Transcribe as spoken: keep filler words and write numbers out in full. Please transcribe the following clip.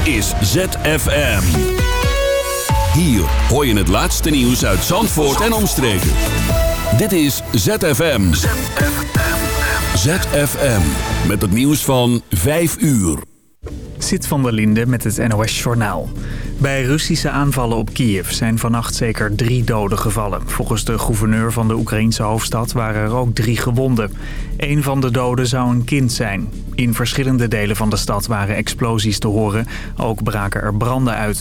is Z F M. Hier hoor je het laatste nieuws uit Zandvoort en omstreken. Dit is Z F M. Z F M. Met het nieuws van vijf uur. Zit van der Linde met het N O S Journaal. Bij Russische aanvallen op Kiev zijn vannacht zeker drie doden gevallen. Volgens de gouverneur van de Oekraïense hoofdstad waren er ook drie gewonden. Eén van de doden zou een kind zijn. In verschillende delen van de stad waren explosies te horen. Ook braken er branden uit.